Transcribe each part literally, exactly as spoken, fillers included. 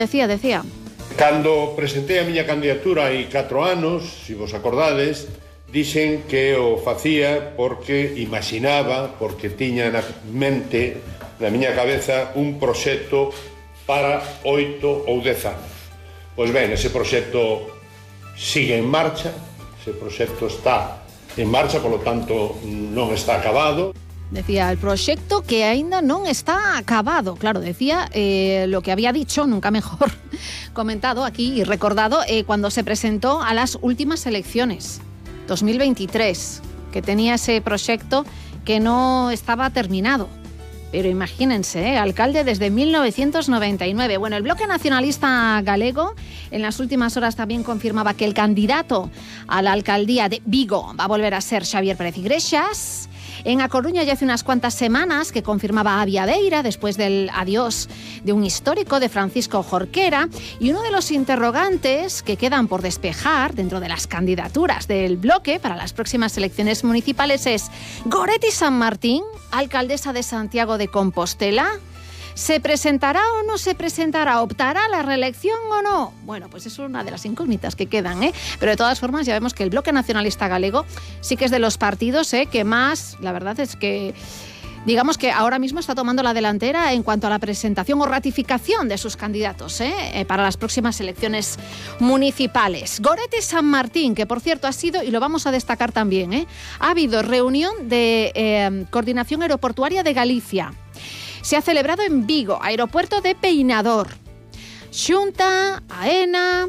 Decía, decía. Cando presentei a miña candidatura hai catro anos, se vos acordades, dixen que o facía porque imaginaba, porque tiña na mente, na miña cabeza, un proxecto para oito ou dez anos. Pois ben, ese proxecto sigue en marcha, ese proxecto está en marcha, polo tanto non está acabado. Decía el proyecto que aínda non está acabado. Claro, decía eh, lo que había dicho, nunca mejor comentado aquí y recordado, eh, cuando se presentó a las últimas elecciones, dos mil veintitrés, que tenía ese proyecto que no estaba terminado. Pero imagínense, ¿eh? Alcalde desde mil novecientos noventa y nueve. Bueno, el Bloque Nacionalista Galego en las últimas horas también confirmaba que el candidato a la alcaldía de Vigo va a volver a ser Xavier Pérez Iglesias. En A Coruña ya hace unas cuantas semanas que confirmaba a Viadeira después del adiós de un histórico, de Francisco Jorquera. Y uno de los interrogantes que quedan por despejar dentro de las candidaturas del bloque para las próximas elecciones municipales es: Goretti San Martín, alcaldesa de Santiago de Compostela, ¿se presentará o no se presentará? ¿Optará a la reelección o no? Bueno, pues es una de las incógnitas que quedan, ¿eh? Pero de todas formas ya vemos que el Bloque Nacionalista Galego sí que es de los partidos, ¿eh?, que más, la verdad es que, digamos que ahora mismo está tomando la delantera en cuanto a la presentación o ratificación de sus candidatos, ¿eh? Eh, para las próximas elecciones municipales. Goretti San Martín, que por cierto ha sido, y lo vamos a destacar también, ¿eh?, ha habido reunión de eh, Coordinación Aeroportuaria de Galicia. Se ha celebrado en Vigo, aeropuerto de Peinador. Xunta, AENA,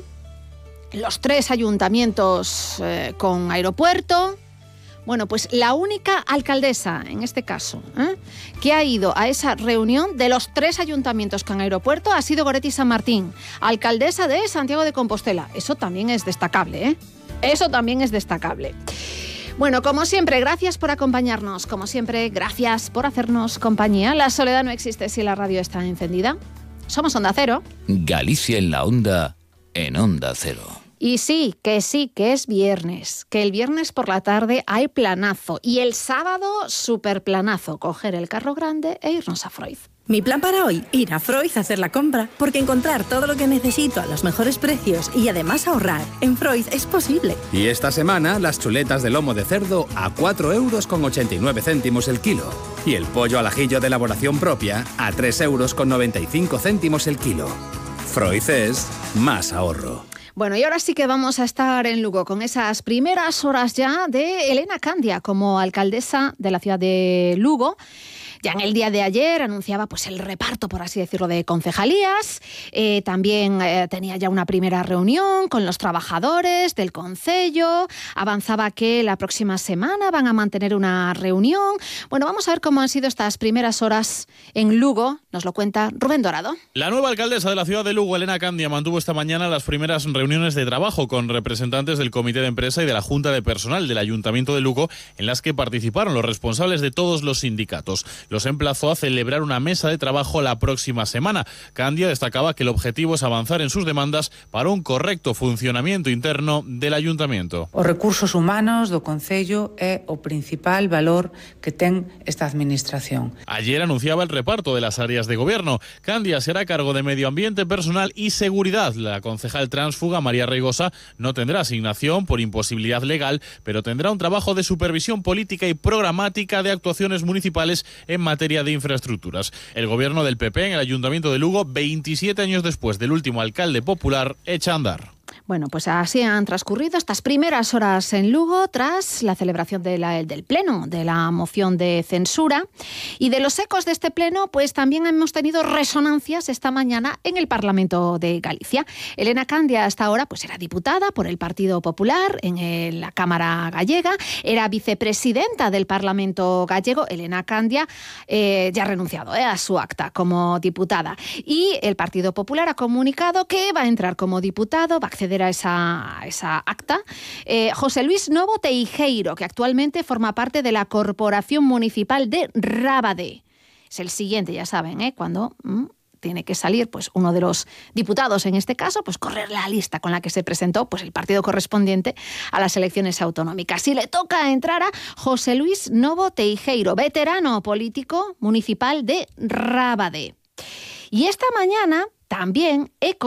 los tres ayuntamientos eh, con aeropuerto. Bueno, pues la única alcaldesa, en este caso, ¿eh?, que ha ido a esa reunión de los tres ayuntamientos con aeropuerto ha sido Goretti San Martín, alcaldesa de Santiago de Compostela. Eso también es destacable, ¿eh? Eso también es destacable. Bueno, como siempre, gracias por acompañarnos. Como siempre, gracias por hacernos compañía. La soledad no existe si la radio está encendida. Somos Onda Cero. Galicia en la onda, en Onda Cero. Y sí, que sí, que es viernes. Que el viernes por la tarde hay planazo. Y el sábado, súper planazo. Coger el carro grande e irnos a Freud. Mi plan para hoy, ir a Freud a hacer la compra, porque encontrar todo lo que necesito a los mejores precios y además ahorrar en Freud es posible. Y esta semana, las chuletas de lomo de cerdo a cuatro euros con ochenta y nueve céntimos el kilo. Y el pollo al ajillo de elaboración propia a tres euros con noventa y cinco céntimos el kilo. Freud es más ahorro. Bueno, y ahora sí que vamos a estar en Lugo con esas primeras horas ya de Elena Candia como alcaldesa de la ciudad de Lugo. Ya en el día de ayer anunciaba pues el reparto, por así decirlo, de concejalías. Eh, también eh, tenía ya una primera reunión con los trabajadores del concello. Avanzaba que la próxima semana van a mantener una reunión. Bueno, vamos a ver cómo han sido estas primeras horas en Lugo. Nos lo cuenta Rubén Dorado. La nueva alcaldesa de la ciudad de Lugo, Elena Candia, mantuvo esta mañana las primeras reuniones de trabajo con representantes del Comité de Empresa y de la Junta de Personal del Ayuntamiento de Lugo, en las que participaron los responsables de todos los sindicatos. Los emplazó a celebrar una mesa de trabajo la próxima semana. Candia destacaba que el objetivo es avanzar en sus demandas para un correcto funcionamiento interno del ayuntamiento. Os recursos humanos do concello é o principal valor que ten esta administración. Ayer anunciaba el reparto de las áreas de gobierno. Candia será a cargo de Medio Ambiente, Personal y Seguridad. La concejal tránsfuga María Reigosa no tendrá asignación por imposibilidad legal, pero tendrá un trabajo de supervisión política y programática de actuaciones municipales en materia de infraestructuras. El gobierno del P P en el Ayuntamiento de Lugo, veintisiete años después del último alcalde popular, echa a andar. Bueno, pues así han transcurrido estas primeras horas en Lugo tras la celebración de la, del pleno de la moción de censura. Y de los ecos de este pleno, pues también hemos tenido resonancias esta mañana en el Parlamento de Galicia. Elena Candia hasta ahora pues era diputada por el Partido Popular en el, la Cámara Gallega, era vicepresidenta del Parlamento gallego. Elena Candia eh, ya ha renunciado eh, a su acta como diputada. Y el Partido Popular ha comunicado que va a entrar como diputado, va a acceder a esa, a esa acta, eh, José Luis Novo Teijeiro, que actualmente forma parte de la Corporación Municipal de Rábade. Es el siguiente, ya saben, ¿eh? Cuando mmm, tiene que salir pues uno de los diputados, en este caso, pues correr la lista con la que se presentó pues el partido correspondiente a las elecciones autonómicas. Y le toca entrar a José Luis Novo Teijeiro, veterano político municipal de Rábade. Y esta mañana también ECO